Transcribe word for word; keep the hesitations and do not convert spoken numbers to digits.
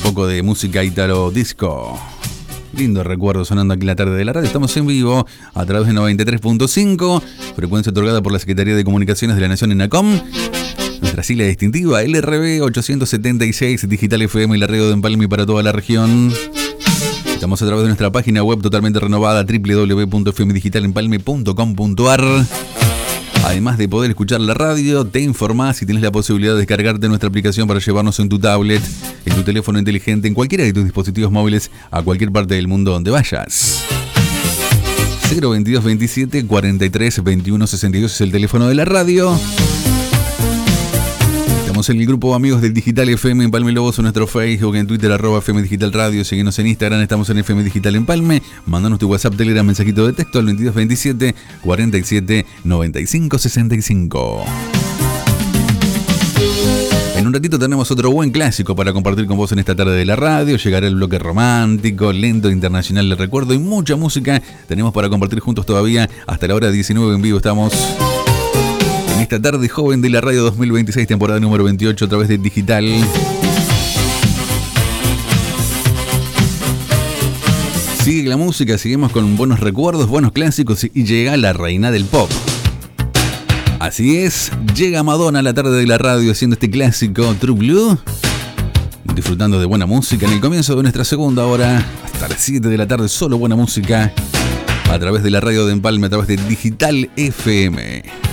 poco de música italo disco. Lindo recuerdo sonando aquí la tarde de la radio. Estamos en vivo a través de noventa y tres punto cinco, frecuencia otorgada por la Secretaría de Comunicaciones de la Nación, ENACOM. Nuestra sigla distintiva, L R B ochocientos setenta y seis, Digital F M y la radio de Empalme para toda la región. Estamos a través de nuestra página web totalmente renovada, doble u doble u doble u punto f m digital empalme punto com punto a r. Además de poder escuchar la radio, te informás y tienes la posibilidad de descargarte nuestra aplicación para llevarnos en tu tablet, en tu teléfono inteligente, en cualquiera de tus dispositivos móviles, a cualquier parte del mundo donde vayas. cero veintidós veintisiete cuarenta y tres veintiuno sesenta y dos es el teléfono de la radio. Estamos en el grupo Amigos del Digital F M Empalme Lobos, en nuestro Facebook, en Twitter, arroba F M Digital Radio. Seguinos en Instagram, estamos en F M Digital Empalme. Mandanos tu WhatsApp, Telegram, mensajito de texto al veintidós veintisiete cuarenta y siete noventa y cinco sesenta y cinco. En un ratito tenemos otro buen clásico para compartir con vos en esta tarde de la radio. Llegará el bloque romántico, lento, internacional de recuerdo y mucha música tenemos para compartir juntos todavía hasta la hora diecinueve. En vivo estamos en esta tarde joven de la radio dos mil veintiséis, temporada número veintiocho a través de Digital. Sigue la música, seguimos con buenos recuerdos, buenos clásicos y llega la reina del pop. Así es, llega Madonna a la tarde de la radio haciendo este clásico True Blue, disfrutando de buena música en el comienzo de nuestra segunda hora hasta las siete de la tarde, solo buena música a través de la radio de Empalme, a través de Digital F M.